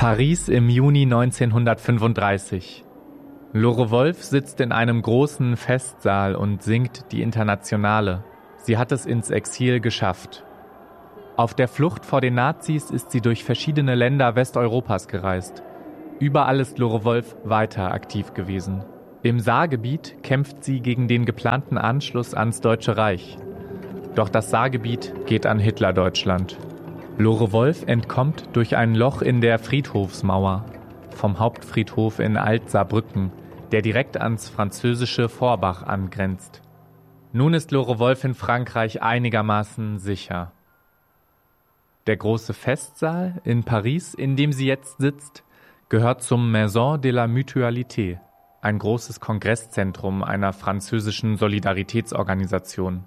Paris im Juni 1935. Lore Wolf sitzt in einem großen Festsaal und singt die Internationale. Sie hat es ins Exil geschafft. Auf der Flucht vor den Nazis ist sie durch verschiedene Länder Westeuropas gereist. Überall ist Lore Wolf weiter aktiv gewesen. Im Saargebiet kämpft sie gegen den geplanten Anschluss ans Deutsche Reich. Doch das Saargebiet geht an Hitlerdeutschland. Lore Wolf entkommt durch ein Loch in der Friedhofsmauer vom Hauptfriedhof in Alt-Saarbrücken, der direkt ans französische Forbach angrenzt. Nun ist Lore Wolf in Frankreich einigermaßen sicher. Der große Festsaal in Paris, in dem sie jetzt sitzt, gehört zum Maison de la Mutualité, ein großes Kongresszentrum einer französischen Solidaritätsorganisation.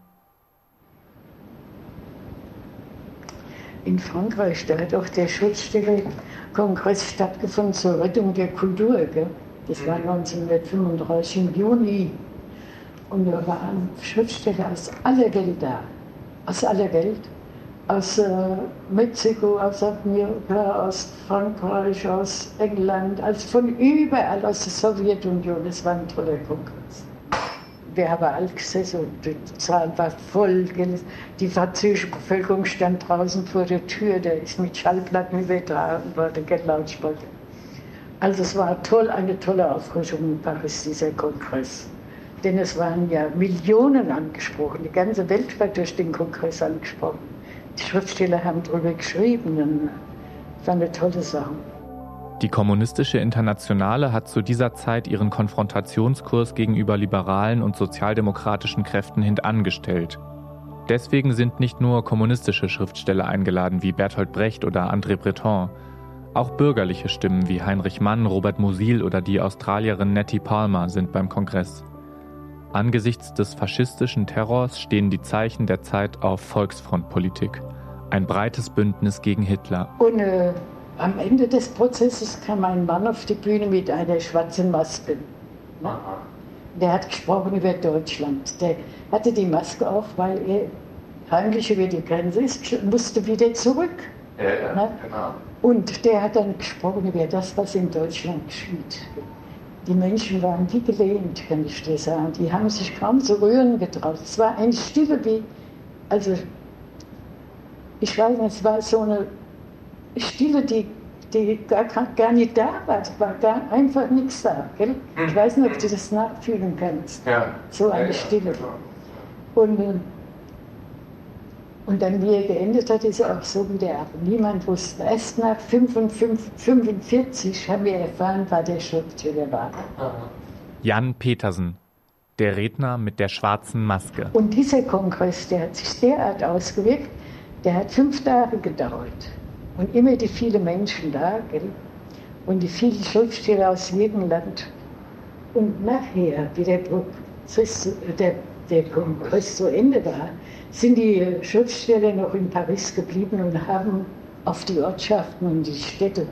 In Frankreich, da hat auch der Schriftstellerkongress stattgefunden zur Rettung der Kultur. Gell? Das war 1935 im Juni. Und da waren Schriftsteller aus aller Welt da. Aus aller Welt. Aus Mexiko, aus Amerika, aus Frankreich, aus England, also von überall, aus der Sowjetunion. Das war ein toller Kongress. Wir haben alle gesessen und die Saal war voll. Die französische Bevölkerung stand draußen vor der Tür, der ist mit Schallplatten übertragen worden, kein Lautsprecher. Also es war toll, eine tolle Auffrischung in Paris, dieser Kongress. Denn es waren ja Millionen angesprochen, die ganze Welt war durch den Kongress angesprochen. Die Schriftsteller haben darüber geschrieben und es war eine tolle Sache. Die Kommunistische Internationale hat zu dieser Zeit ihren Konfrontationskurs gegenüber liberalen und sozialdemokratischen Kräften hintangestellt. Deswegen sind nicht nur kommunistische Schriftsteller eingeladen wie Bertolt Brecht oder André Breton. Auch bürgerliche Stimmen wie Heinrich Mann, Robert Musil oder die Australierin Nettie Palmer sind beim Kongress. Angesichts des faschistischen Terrors stehen die Zeichen der Zeit auf Volksfrontpolitik. Ein breites Bündnis gegen Hitler. Und am Ende des Prozesses kam ein Mann auf die Bühne mit einer schwarzen Maske. Der hat gesprochen über Deutschland. Der hatte die Maske auf, weil er heimlich über die Grenze ist, musste wieder zurück. Ja, genau. Und der hat dann gesprochen über das, was in Deutschland geschieht. Die Menschen waren wie gelähmt, kann ich dir sagen. Die haben sich kaum zu rühren getraut. Es war eine Stille wie, also ich weiß nicht, es war so eine Stille, die gar nicht da war. Es war einfach nichts da. Gell? Ich weiß nicht, ob du das nachfühlen kannst. Ja. So eine Stille. Und dann, wie er geendet hat, ist er auch so wieder ab. Niemand wusste. Erst nach 1945 haben wir erfahren, wer der Schriftsteller war. Jan Petersen, der Redner mit der schwarzen Maske. Und dieser Kongress, der hat sich derart ausgewirkt, der hat 5 Tage gedauert. Und immer die vielen Menschen da, gell? Und die vielen Schriftsteller aus jedem Land. Und nachher, wie der Kongress zu Ende war, sind die Schriftsteller noch in Paris geblieben und haben auf die Ortschaften und die Städte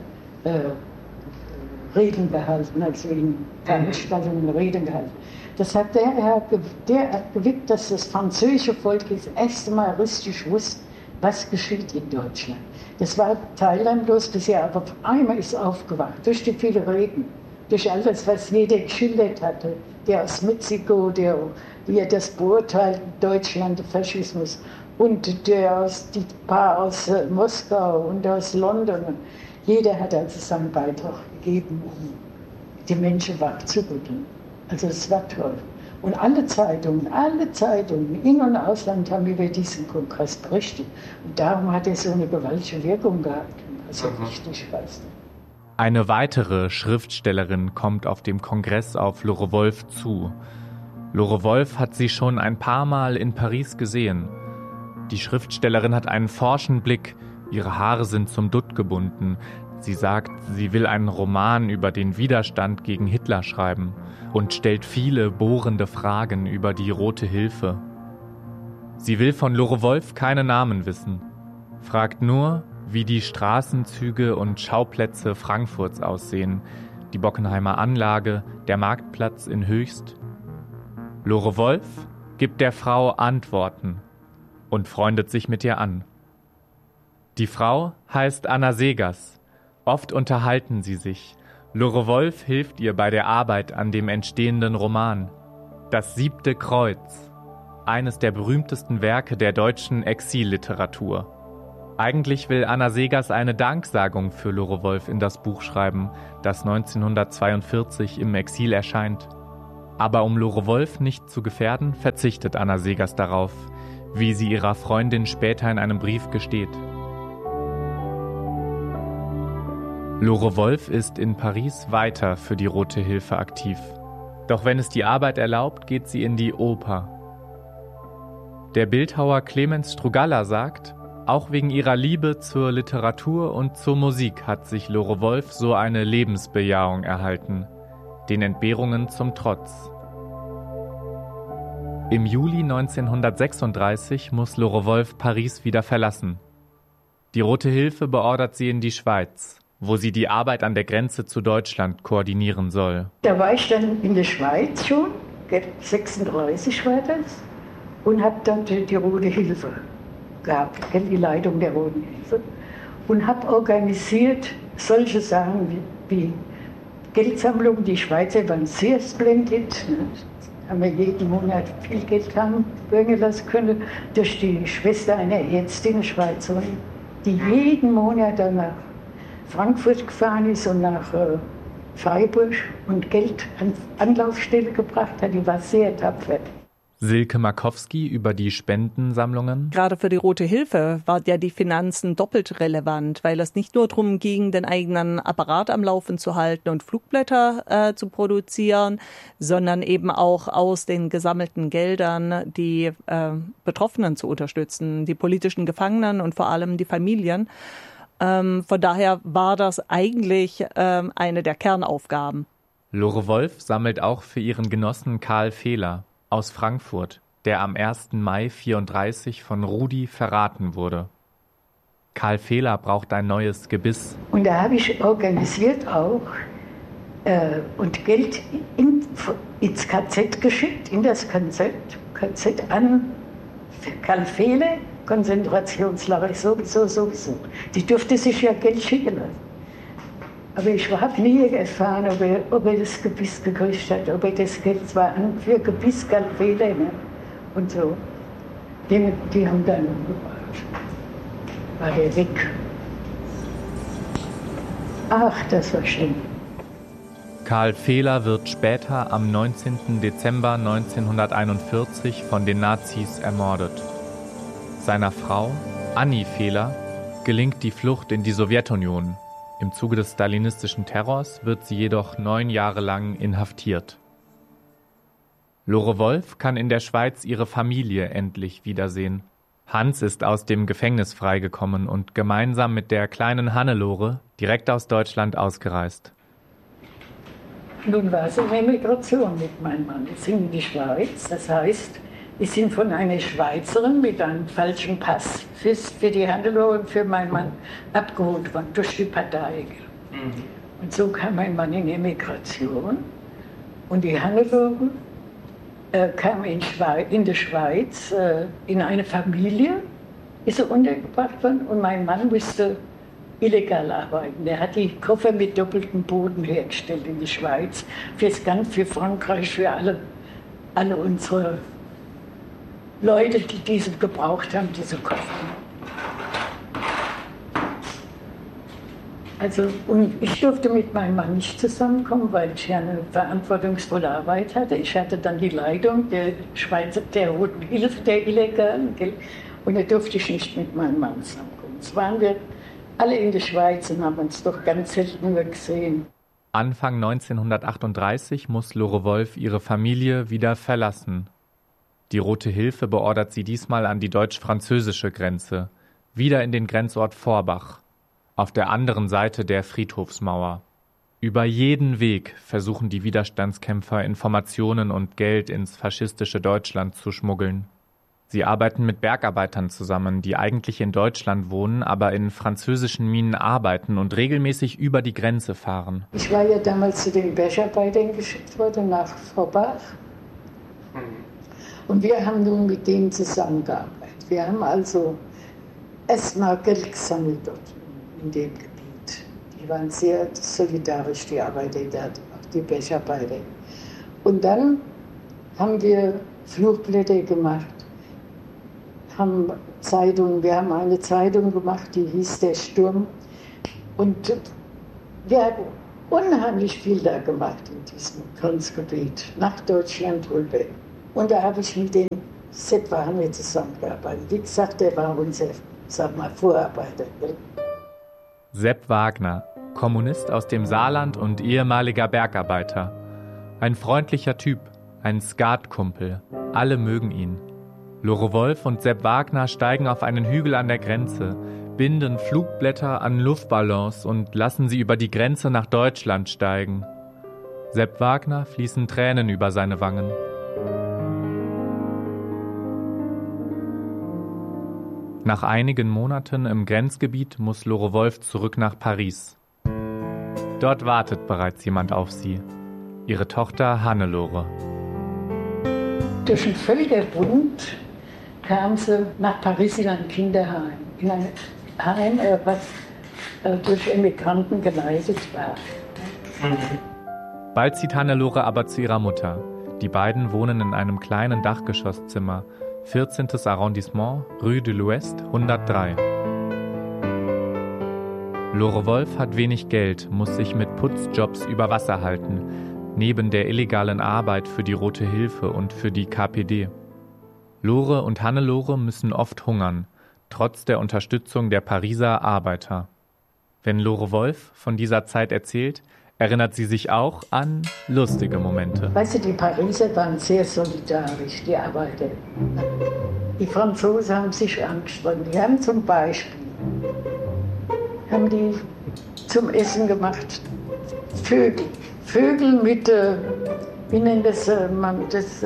Reden gehalten, also in Veranstaltungen Reden gehalten. Das hat derart gewirkt, dass das französische Volk das erste Mal richtig wusste, was geschieht in Deutschland. Das war teilnahmlos bisher, aber auf einmal ist aufgewacht, durch die vielen Reden, durch all das, was jeder geschildert hatte, der aus Mexiko, wie er das beurteilt, Deutschland, Faschismus, und die paar aus Moskau und aus London. Jeder hat also seinen Beitrag gegeben, um die Menschen wachzurütteln. Also es war toll. Und alle Zeitungen, In- und Ausland, haben über diesen Kongress berichtet. Und darum hat er so eine gewaltige Wirkung gehabt. Also richtig was. Eine weitere Schriftstellerin kommt auf dem Kongress auf Lore Wolf zu. Lore Wolf hat sie schon ein paar Mal in Paris gesehen. Die Schriftstellerin hat einen forschen Blick, ihre Haare sind zum Dutt gebunden. Sie sagt, sie will einen Roman über den Widerstand gegen Hitler schreiben und stellt viele bohrende Fragen über die Rote Hilfe. Sie will von Lore Wolf keine Namen wissen, fragt nur, wie die Straßenzüge und Schauplätze Frankfurts aussehen, die Bockenheimer Anlage, der Marktplatz in Höchst. Lore Wolf gibt der Frau Antworten und freundet sich mit ihr an. Die Frau heißt Anna Seghers. Oft unterhalten sie sich. Lore Wolf hilft ihr bei der Arbeit an dem entstehenden Roman. Das 7. Kreuz, eines der berühmtesten Werke der deutschen Exilliteratur. Eigentlich will Anna Seghers eine Danksagung für Lore Wolf in das Buch schreiben, das 1942 im Exil erscheint. Aber um Lore Wolf nicht zu gefährden, verzichtet Anna Seghers darauf, wie sie ihrer Freundin später in einem Brief gesteht. Lore Wolf ist in Paris weiter für die Rote Hilfe aktiv. Doch wenn es die Arbeit erlaubt, geht sie in die Oper. Der Bildhauer Clemens Strugalla sagt, auch wegen ihrer Liebe zur Literatur und zur Musik hat sich Lore Wolf so eine Lebensbejahung erhalten, den Entbehrungen zum Trotz. Im Juli 1936 muss Lore Wolf Paris wieder verlassen. Die Rote Hilfe beordert sie in die Schweiz, wo sie die Arbeit an der Grenze zu Deutschland koordinieren soll. Da war ich dann in der Schweiz schon, 1936 war das, und habe dann die Rote Hilfe gehabt, die Leitung der Roten Hilfe, und habe organisiert solche Sachen wie Geldsammlung. Die Schweizer waren sehr splendid, haben wir jeden Monat viel Geld bringen lassen können durch die Schwester einer Ärztin, Schweizerin, die jeden Monat dann nach Frankfurt gefahren ist und nach Freiburg und Geld an Anlaufstelle gebracht hat. Die war sehr tapfer. Silke Markowski über die Spendensammlungen. Gerade für die Rote Hilfe waren ja die Finanzen doppelt relevant, weil es nicht nur darum ging, den eigenen Apparat am Laufen zu halten und Flugblätter zu produzieren, sondern eben auch aus den gesammelten Geldern die Betroffenen zu unterstützen, die politischen Gefangenen und vor allem die Familien. Von daher war das eigentlich eine der Kernaufgaben. Lore Wolf sammelt auch für ihren Genossen Karl Fehler aus Frankfurt, der am 1. Mai 1934 von Rudi verraten wurde. Karl Fehler braucht ein neues Gebiss. Und da habe ich organisiert auch und Geld ins KZ geschickt, in das KZ an Karl Fehler, Konzentrationslager, sowieso. Die durfte sich ja Geld schicken lassen. Aber ich habe nie erfahren, ob er das Gebiss gekriegt hat, ob er das Geld zwar für Gebiss Karl Fehler, ne? Und so. Die haben dann war der weg. Ach, das war schlimm. Karl Fehler wird später am 19. Dezember 1941 von den Nazis ermordet. Seiner Frau, Annie Fehler, gelingt die Flucht in die Sowjetunion. Im Zuge des stalinistischen Terrors wird sie jedoch 9 Jahre lang inhaftiert. Lore Wolf kann in der Schweiz ihre Familie endlich wiedersehen. Hans ist aus dem Gefängnis freigekommen und gemeinsam mit der kleinen Hannelore direkt aus Deutschland ausgereist. Nun war es eine Migration mit meinem Mann. Wir sind in die Schweiz, das heißt, wir sind von einer Schweizerin mit einem falschen Pass für die Hannelore und für meinen Mann abgeholt worden durch die Partei. Und so kam mein Mann in Emigration. Und die Hannelore kam in der Schweiz in eine Familie, ist er untergebracht worden und mein Mann musste illegal arbeiten. Der hat die Koffer mit doppeltem Boden hergestellt in die Schweiz, für Frankreich, für alle unsere Leute, die diese gebraucht haben, diese Koffer. Also, und ich durfte mit meinem Mann nicht zusammenkommen, weil ich ja eine verantwortungsvolle Arbeit hatte. Ich hatte dann die Leitung der Schweizer, der Roten Hilfe, der Illegalen, und da durfte ich nicht mit meinem Mann zusammenkommen. Jetzt waren wir alle in der Schweiz und haben uns doch ganz selten nur gesehen. Anfang 1938 muss Lore Wolf ihre Familie wieder verlassen. Die Rote Hilfe beordert sie diesmal an die deutsch-französische Grenze, wieder in den Grenzort Forbach, auf der anderen Seite der Friedhofsmauer. Über jeden Weg versuchen die Widerstandskämpfer, Informationen und Geld ins faschistische Deutschland zu schmuggeln. Sie arbeiten mit Bergarbeitern zusammen, die eigentlich in Deutschland wohnen, aber in französischen Minen arbeiten und regelmäßig über die Grenze fahren. Ich war ja damals zu den Bergarbeitern geschickt worden nach Forbach. Und wir haben nun mit denen zusammengearbeitet. Wir haben also erstmal Geld gesammelt dort in dem Gebiet. Die waren sehr solidarisch, die Arbeiter, die Bergarbeiter. Und dann haben wir Flugblätter gemacht, wir haben eine Zeitung gemacht, die hieß Der Sturm. Und wir haben unheimlich viel da gemacht in diesem Grenzgebiet, nach Deutschland rüber. Und da habe ich mit dem Sepp Wagner zusammengearbeitet. Wie gesagt, der war unser, Vorarbeiter. Sepp Wagner, Kommunist aus dem Saarland und ehemaliger Bergarbeiter. Ein freundlicher Typ, ein Skatkumpel. Alle mögen ihn. Lore Wolf und Sepp Wagner steigen auf einen Hügel an der Grenze, binden Flugblätter an Luftballons und lassen sie über die Grenze nach Deutschland steigen. Sepp Wagner fließen Tränen über seine Wangen. Nach einigen Monaten im Grenzgebiet muss Lore Wolf zurück nach Paris. Dort wartet bereits jemand auf sie. Ihre Tochter Hannelore. Durch den Völkerbund kam sie nach Paris in ein Kinderheim. In ein Heim, was durch Emigranten geleitet war. Bald zieht Hannelore aber zu ihrer Mutter. Die beiden wohnen in einem kleinen Dachgeschosszimmer. 14. Arrondissement, Rue de l'Ouest, 103. Lore Wolf hat wenig Geld, muss sich mit Putzjobs über Wasser halten, neben der illegalen Arbeit für die Rote Hilfe und für die KPD. Lore und Hannelore müssen oft hungern, trotz der Unterstützung der Pariser Arbeiter. Wenn Lore Wolf von dieser Zeit erzählt, erinnert sie sich auch an lustige Momente. Weißt du, die Pariser waren sehr solidarisch, die Arbeiter. Die Franzosen haben sich angestrengt. Die haben zum Beispiel zum Essen gemacht Vögel mit, wie nennt man das,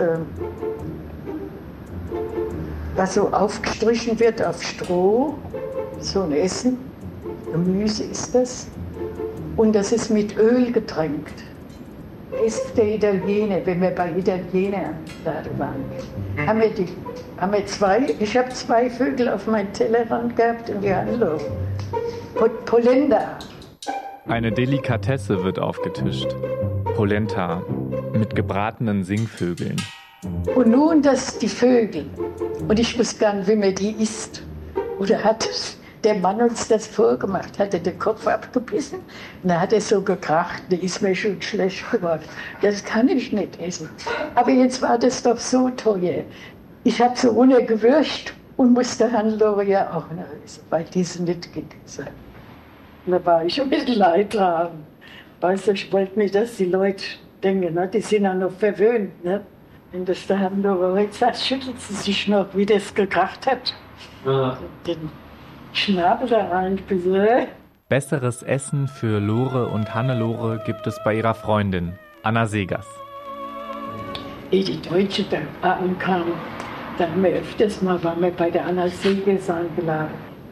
was so aufgestrichen wird auf Stroh, so ein Essen, Gemüse ist das. Und das ist mit Öl getränkt. Ist der Italiener, wenn wir bei Italienern da waren, ich habe zwei Vögel auf meinem Tellerrand gehabt und die Hannelore. Polenta. Eine Delikatesse wird aufgetischt. Polenta mit gebratenen Singvögeln. Und nun die Vögel. Und ich wusste gar nicht, wie man die isst. Oder hat der Mann uns das vorgemacht, hat er den Kopf abgebissen und dann hat er so gekracht, da ist mir schon schlecht geworden. Das kann ich nicht essen. Aber jetzt war das doch so teuer. Ich habe so runtergewürgt und musste Hannelore ja auch noch essen, weil die sie nicht gegessen hat. Und da war ich ein bisschen leid dran. Weißt du, ich wollte nicht, dass die Leute denken, ne? Die sind ja noch verwöhnt. Ne? Wenn das der Hannelore heute sagt, schüttelt sie sich noch, wie das gekracht hat. Ja. Den Schnabel da rein, bitte. Besseres Essen für Lore und Hannelore gibt es bei ihrer Freundin, Anna Segers. Ehe die Deutschen da ankamen, da haben wir öfters mal, waren wir bei der Anna Segers eingeladen.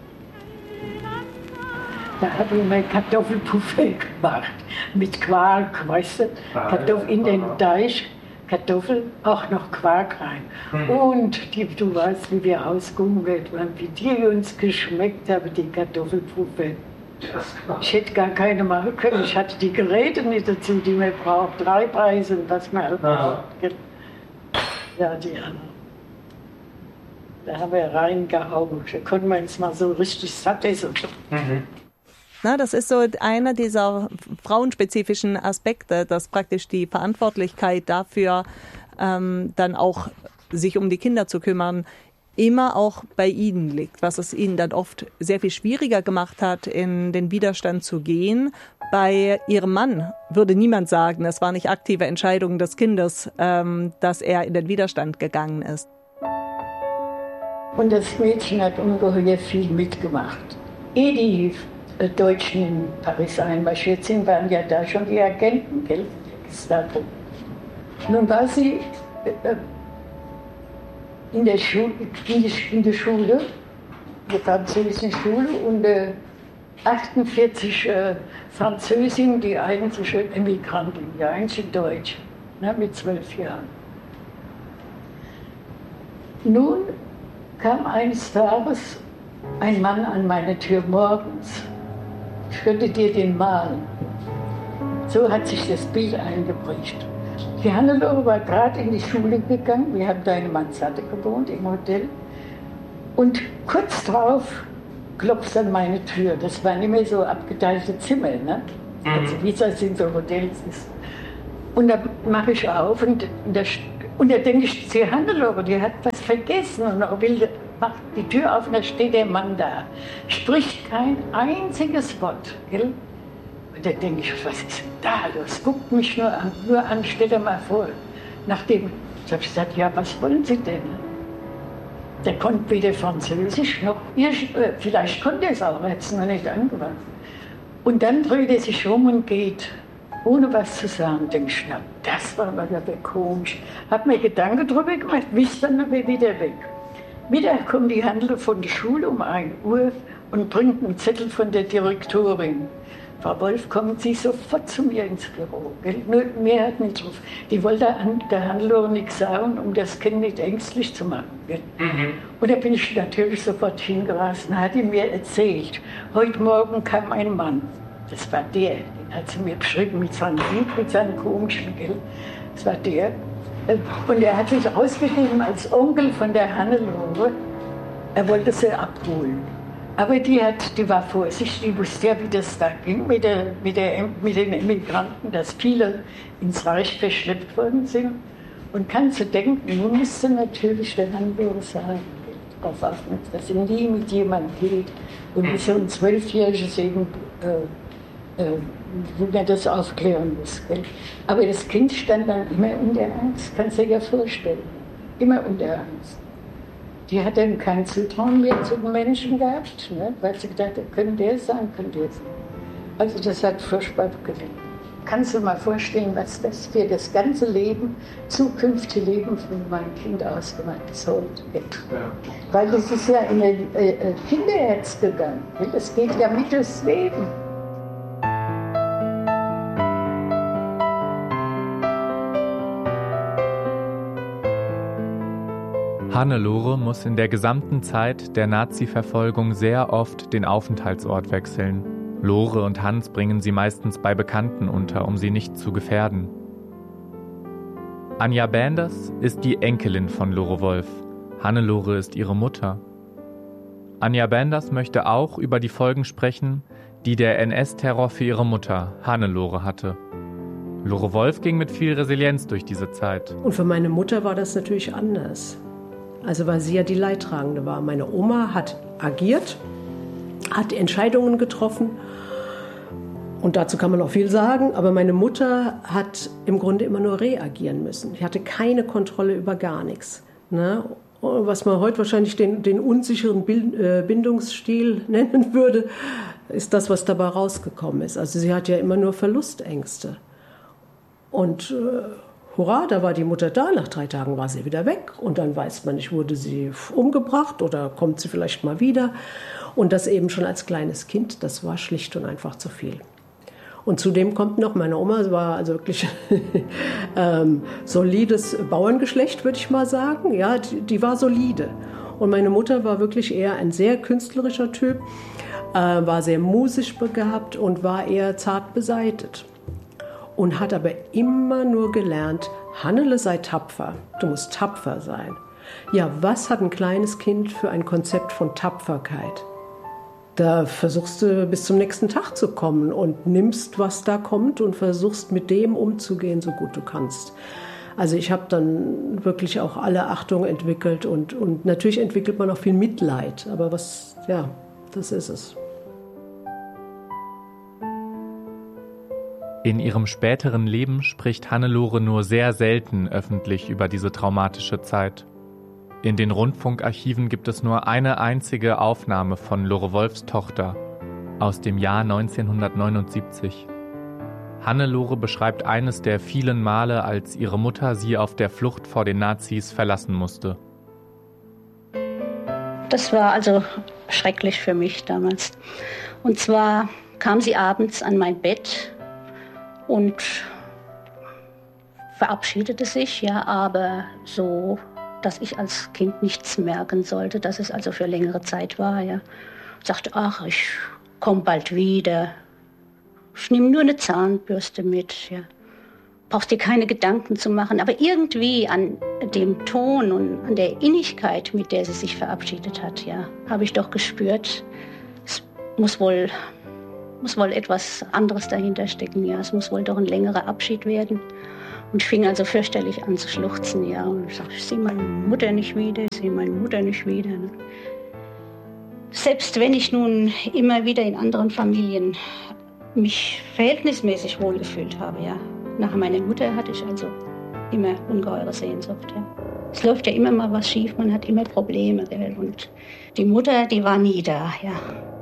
Da habe ich mal Kartoffelpuffer gemacht, mit Quark, weißt du, Kartoffeln in den Teig, Kartoffeln, auch noch Quark rein. Und du weißt, wie wir ausgehungert waren, wie die uns geschmeckt haben, die Kartoffelpuffer. Ich hätte gar keine machen können, ich hatte die Geräte nicht dazu, die man braucht, 3 Preise, was man halt braucht. Ja, die Anna. Da haben wir reingehauen, da konnten wir uns mal so richtig satt essen. Na, das ist so einer dieser frauenspezifischen Aspekte, dass praktisch die Verantwortlichkeit dafür, dann auch sich um die Kinder zu kümmern, immer auch bei ihnen liegt, was es ihnen dann oft sehr viel schwieriger gemacht hat, in den Widerstand zu gehen. Bei ihrem Mann würde niemand sagen, es war nicht aktive Entscheidung des Kindes, dass er in den Widerstand gegangen ist. Und das Mädchen hat ungeheuer viel mitgemacht. Die Deutschen in Paris einmarschiert sind, waren ja da schon die Agenten, gell? Gestapo. Nun war sie in der Schule, der französischen Schule, und 48 Französinnen, die eigentliche Emigrantin, die einzige Deutsche, ne, mit 12 Jahren. Nun kam eines Tages ein Mann an meine Tür morgens ich könnte dir den malen. So hat sich das Bild eingeprägt. Die Hannelore war gerade in die Schule gegangen. Wir haben da in Mansarde gewohnt, im Hotel. Und kurz darauf klopft es an meine Tür. Das waren immer so abgeteilte Zimmer, ne? Also wie das in so Hotels ist. Und da mache ich auf und da denke ich, die Hannelore, die hat was vergessen. Und macht die Tür auf und da steht der Mann da. Spricht kein einziges Wort. Gell? Und da denke ich, was ist denn da los? Guckt mich nur an, stell dir mal vor. Nachdem, ich habe gesagt, ja, was wollen Sie denn? Der konnte weder Französisch noch, vielleicht konnte er es auch, er hat es noch nicht angewandt. Und dann dreht er sich um und geht, ohne was zu sagen. Denke ich, na, das war aber komisch. Hab mir Gedanken drüber gemacht, wisst dann aber wieder weg. Mittag kommt die Handel von der Schule um 1 Uhr und bringt einen Zettel von der Direktorin. Frau Wolf, kommen Sie sofort zu mir ins Büro. Gell? Nur mehr hat nicht drauf. Die wollte der Hannelore nichts sagen, um das Kind nicht ängstlich zu machen. Gell? Und da bin ich natürlich sofort hingerast und hat mir erzählt, heute Morgen kam ein Mann. Das war der, den hat sie mir beschrieben mit seinem Lied, mit seinem komischen, gell? Das war der. Und er hat sich ausgegeben als Onkel von der Hannelore. Er wollte sie abholen. Aber die war vorsichtig, die wusste ja, wie das da ging mit den Immigranten, dass viele ins Reich verschleppt worden sind. Und kannst du denken, nun musste natürlich der Hannelore sagen, darauf achten, dass sie nie mit jemandem geht. Und wie so ein 12-jähriges eben, wie man das aufklären muss. Gell? Aber das Kind stand dann immer unter Angst, kannst du dir ja vorstellen. Immer unter Angst. Die hat dann kein Zutrauen mehr zu den Menschen gehabt, ne? Weil sie gedacht hat, könnte der sein, könnte der sein. Also das hat furchtbar gelitten. Kannst du mal vorstellen, was das für das ganze Leben, zukünftige Leben von meinem Kind ausgemacht ist heute. Ja. Weil das ist ja in ein Kinderherz gegangen. Das geht ja mit durchs Leben. Hannelore muss in der gesamten Zeit der Nazi-Verfolgung sehr oft den Aufenthaltsort wechseln. Lore und Hans bringen sie meistens bei Bekannten unter, um sie nicht zu gefährden. Anja Benders ist die Enkelin von Lore Wolf. Hannelore ist ihre Mutter. Anja Benders möchte auch über die Folgen sprechen, die der NS-Terror für ihre Mutter, Hannelore, hatte. Lore Wolf ging mit viel Resilienz durch diese Zeit. Und für meine Mutter war das natürlich anders. Also weil sie ja die Leidtragende war. Meine Oma hat agiert, hat Entscheidungen getroffen und dazu kann man auch viel sagen, aber meine Mutter hat im Grunde immer nur reagieren müssen. Sie hatte keine Kontrolle über gar nichts. Ne? Was man heute wahrscheinlich den unsicheren Bindungsstil nennen würde, ist das, was dabei rausgekommen ist. Also sie hat ja immer nur Verlustängste. Und hurra, da war die Mutter da, nach 3 Tagen war sie wieder weg und dann weiß man nicht, wurde sie umgebracht oder kommt sie vielleicht mal wieder. Und das eben schon als kleines Kind, das war schlicht und einfach zu viel. Und zudem kommt noch, meine Oma war also wirklich solides Bauerngeschlecht, würde ich mal sagen. Ja, die war solide. Und meine Mutter war wirklich eher ein sehr künstlerischer Typ, war sehr musisch begabt und war eher zart beseitet. Und hat aber immer nur gelernt, Hannele, sei tapfer, du musst tapfer sein. Ja, was hat ein kleines Kind für ein Konzept von Tapferkeit? Da versuchst du bis zum nächsten Tag zu kommen und nimmst, was da kommt und versuchst mit dem umzugehen, so gut du kannst. Also ich habe dann wirklich auch alle Achtung entwickelt und natürlich entwickelt man auch viel Mitleid, aber das ist es. In ihrem späteren Leben spricht Hannelore nur sehr selten öffentlich über diese traumatische Zeit. In den Rundfunkarchiven gibt es nur eine einzige Aufnahme von Lore Wolfs Tochter aus dem Jahr 1979. Hannelore beschreibt eines der vielen Male, als ihre Mutter sie auf der Flucht vor den Nazis verlassen musste. Das war also schrecklich für mich damals. Und zwar kam sie abends an mein Bett und verabschiedete sich, ja, aber so, dass ich als Kind nichts merken sollte, dass es also für längere Zeit war, ja. Sagte, ach, ich komme bald wieder, ich nehme nur eine Zahnbürste mit, ja. Brauchst dir keine Gedanken zu machen, aber irgendwie an dem Ton und an der Innigkeit, mit der sie sich verabschiedet hat, ja, habe ich doch gespürt, es muss wohl etwas anderes dahinter stecken, ja, es muss wohl doch ein längerer Abschied werden. Und ich fing also fürchterlich an zu schluchzen, ja, und ich sagte, ich sehe meine Mutter nicht wieder, ich sehe meine Mutter nicht wieder. Ne? Selbst wenn ich nun immer wieder in anderen Familien mich verhältnismäßig wohlgefühlt habe, ja. Nach meiner Mutter hatte ich also immer ungeheure Sehnsucht. Ja. Es läuft ja immer mal was schief, man hat immer Probleme. Gell? Und die Mutter, die war nie da. Ja.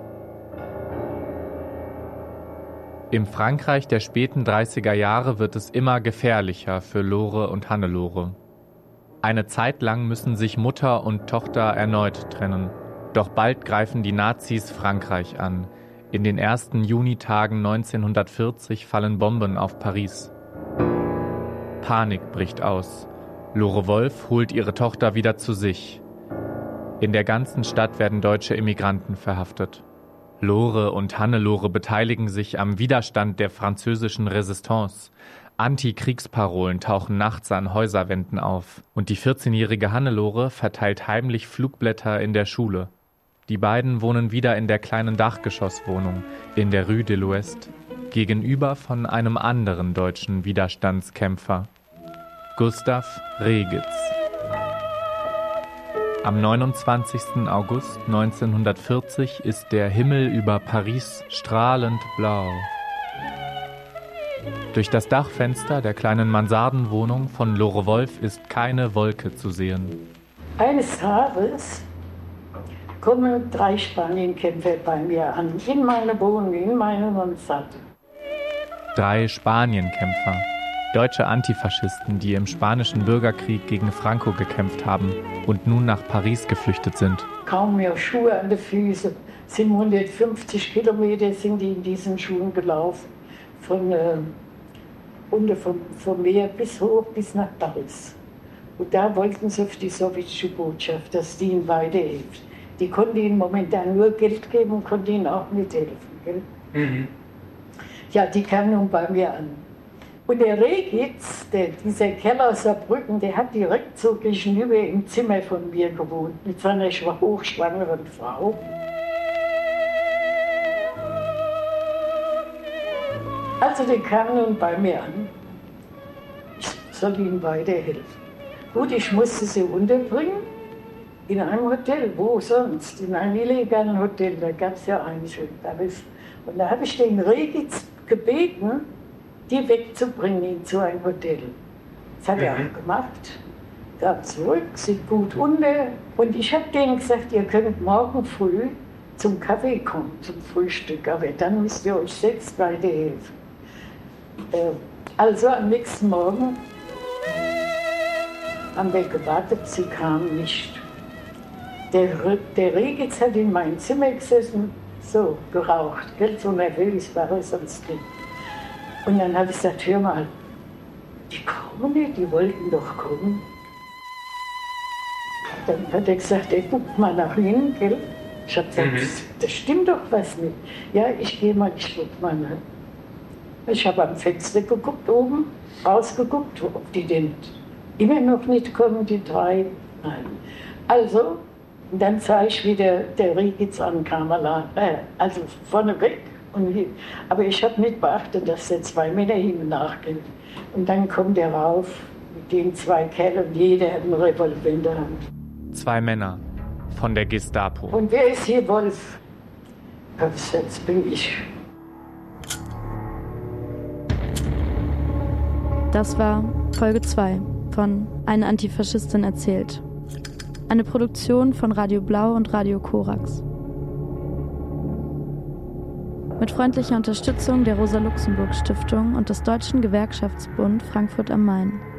Im Frankreich der späten 30er Jahre wird es immer gefährlicher für Lore und Hannelore. Eine Zeit lang müssen sich Mutter und Tochter erneut trennen. Doch bald greifen die Nazis Frankreich an. In den ersten Junitagen 1940 fallen Bomben auf Paris. Panik bricht aus. Lore Wolf holt ihre Tochter wieder zu sich. In der ganzen Stadt werden deutsche Immigranten verhaftet. Lore und Hannelore beteiligen sich am Widerstand der französischen Resistance. Antikriegsparolen tauchen nachts an Häuserwänden auf. Und die 14-jährige Hannelore verteilt heimlich Flugblätter in der Schule. Die beiden wohnen wieder in der kleinen Dachgeschosswohnung in der Rue de l'Ouest, gegenüber von einem anderen deutschen Widerstandskämpfer, Gustav Regitz. Am 29. August 1940 ist der Himmel über Paris strahlend blau. Durch das Dachfenster der kleinen Mansardenwohnung von Lore Wolf ist keine Wolke zu sehen. Eines Tages kommen 3 Spanienkämpfer bei mir an, in meine Wohnung, in meine Mansarde. 3 Spanienkämpfer, deutsche Antifaschisten, die im spanischen Bürgerkrieg gegen Franco gekämpft haben und nun nach Paris geflüchtet sind. Kaum mehr Schuhe an den Füßen, sind 150 Kilometer sind die in diesen Schuhen gelaufen, vom Meer bis hoch bis nach Paris. Und da wollten sie auf die sowjetische Botschaft, dass die ihnen weiterhilft. Die konnten ihnen momentan nur Geld geben und konnten ihnen auch mithelfen. Gell? Mhm. Ja, die kamen nun bei mir an. Und der Regitz, dieser Kerl aus Saarbrücken, der hat direkt so gegenüber im Zimmer von mir gewohnt, mit seiner hochschwangeren Frau. Also die kamen nun bei mir an. Ich soll ihnen weiterhelfen. Gut, ich musste sie unterbringen. In einem Hotel, wo sonst? In einem illegalen Hotel, da gab es ja eins in Paris. Und da habe ich den Regitz gebeten, die wegzubringen in so ein Hotel. Das hat er auch gemacht. Gab zurück, sieht gut unter. Und ich habe denen gesagt, ihr könnt morgen früh zum Kaffee kommen, zum Frühstück. Aber dann müsst ihr euch selbst weiterhelfen. Also am nächsten Morgen haben wir gewartet, sie kamen nicht. Der Regitz hat in meinem Zimmer gesessen, so geraucht, gell? So nervös war er sonst nicht. Und dann habe ich gesagt, hör mal, die kommen nicht, die wollten doch kommen. Dann hat er gesagt, guck mal nach hinten, gell? Ich habe gesagt, das stimmt doch was nicht. Ja, ich gehe mal, ich guck mal nach. Ich habe am Fenster geguckt, oben, rausgeguckt, ob die denn immer noch nicht kommen, die 3. Nein. Also, und dann sah ich, wie der Regitz ankam, also vorne weg. Aber ich habe nicht beachtet, dass der 2 Männer ihm nachgehen. Und dann kommt er rauf mit den 2 Kerlen und jeder hat einen Revolver in der Hand. 2 Männer von der Gestapo. Und wer ist hier Wolf? Jetzt bin ich. Das war Folge 2 von Eine Antifaschistin erzählt. Eine Produktion von Radio Blau und Radio Korax. Mit freundlicher Unterstützung der Rosa-Luxemburg-Stiftung und des Deutschen Gewerkschaftsbund Frankfurt am Main.